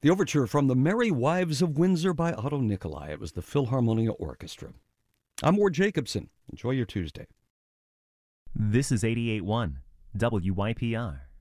The overture from The Merry Wives of Windsor by Otto Nicolai. It was the Philharmonia Orchestra. I'm Ward Jacobson. Enjoy your Tuesday. This is 88.1 WYPR.